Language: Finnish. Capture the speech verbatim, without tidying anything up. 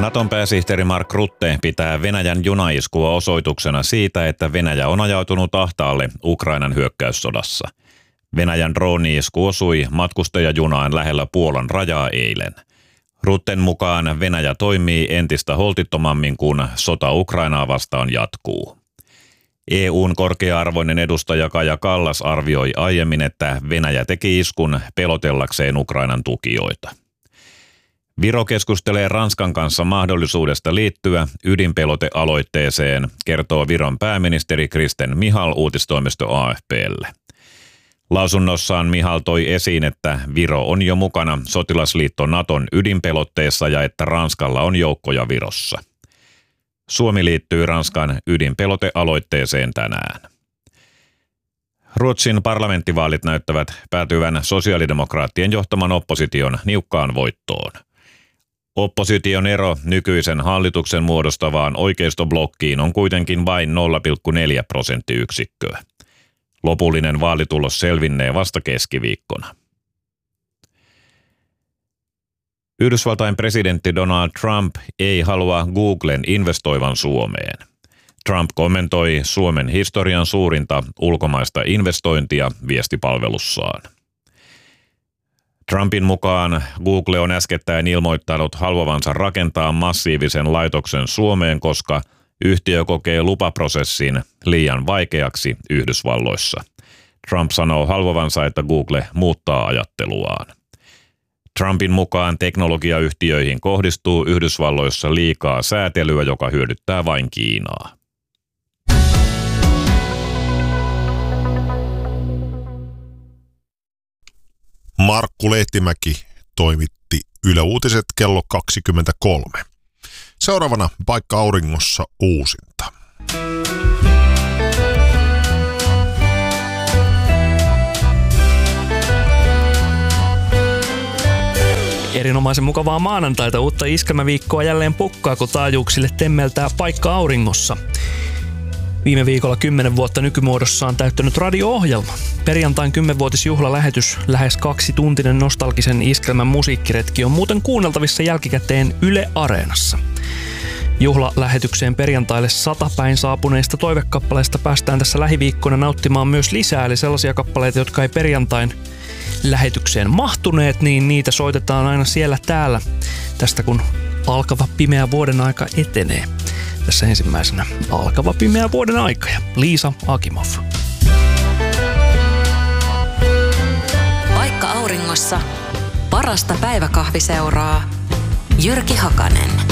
Naton pääsihteeri Mark Rutte pitää Venäjän junaiskua osoituksena siitä, että Venäjä on ajautunut ahtaalle Ukrainan hyökkäyssodassa. Venäjän drooni-isku osui matkustajajunaan lähellä Puolan rajaa eilen. Rutten mukaan Venäjä toimii entistä holtittomammin, kun sota Ukrainaa vastaan jatkuu. E U:n korkea-arvoinen edustaja Kaja Kallas arvioi aiemmin, että Venäjä teki iskun pelotellakseen Ukrainan tukijoita. Viro keskustelee Ranskan kanssa mahdollisuudesta liittyä ydinpelotealoitteeseen, kertoo Viron pääministeri Kristen Michal uutistoimisto A F P:lle. Lausunnossaan Michal toi esiin, että Viro on jo mukana sotilasliitto Naton ydinpelotteessa ja että Ranskalla on joukkoja Virossa. Suomi liittyy Ranskan ydinpelotealoitteeseen tänään. Ruotsin parlamenttivaalit näyttävät päätyvän sosiaalidemokraattien johtaman opposition niukkaan voittoon. Opposition ero nykyisen hallituksen muodostavaan oikeistoblokkiin on kuitenkin vain nolla pilkku neljä prosenttiyksikköä. Lopullinen vaalitulos selvinnee vasta keskiviikkona. Yhdysvaltain presidentti Donald Trump ei halua Googlen investoivan Suomeen. Trump kommentoi Suomen historian suurinta ulkomaista investointia viestipalvelussaan. Trumpin mukaan Google on äskettäin ilmoittanut haluavansa rakentaa massiivisen laitoksen Suomeen, koska yhtiö kokee lupaprosessin liian vaikeaksi Yhdysvalloissa. Trump sanoo haluavansa, että Google muuttaa ajatteluaan. Trumpin mukaan teknologiayhtiöihin kohdistuu Yhdysvalloissa liikaa säätelyä, joka hyödyttää vain Kiinaa. Markku Lehtimäki toimitti Yle Uutiset kello kaksikymmentäkolme. Seuraavana Paikka auringossa uusinta. Erinomaisen mukavaa maanantaita, uutta iskelmäviikkoa jälleen pukkaa, kun taajuuksille temmeltää Paikka auringossa. Viime viikolla kymmenen vuotta nykymuodossaan täyttänyt radio-ohjelma. Perjantain kymmenvuotisjuhlalähetys, lähes kaksituntinen nostalgisen iskelmän musiikkiretki on muuten kuunneltavissa jälkikäteen Yle Areenassa. Juhlalähetykseen perjantaille satapäin saapuneista toivekappaleista päästään tässä lähiviikkoina nauttimaan myös lisää, eli sellaisia kappaleita, jotka ei perjantain lähetykseen mahtuneet, niin niitä soitetaan aina siellä täällä tästä kun alkava pimeä vuoden aika etenee. Tässä ensimmäisenä alkava pimeä vuoden aika ja Liisa Akimov. Paikka auringossa. Parasta päiväkahviseuraa. Jyrki Hakanen.